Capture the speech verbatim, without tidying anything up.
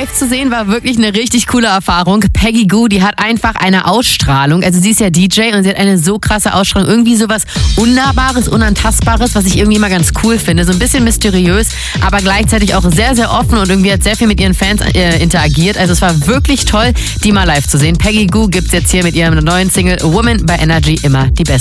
live zu sehen war wirklich eine richtig coole Erfahrung. Peggy Gou, die hat einfach eine Ausstrahlung. Also sie ist ja D J und sie hat eine so krasse Ausstrahlung. Irgendwie sowas Unnahbares, Unantastbares, was ich irgendwie mal ganz cool finde. So ein bisschen mysteriös, aber gleichzeitig auch sehr, sehr offen und irgendwie hat sehr viel mit ihren Fans äh, interagiert. Also es war wirklich toll, die mal live zu sehen. Peggy Gou gibt's jetzt hier mit ihrem neuen Single Woman bei Energy immer die beste.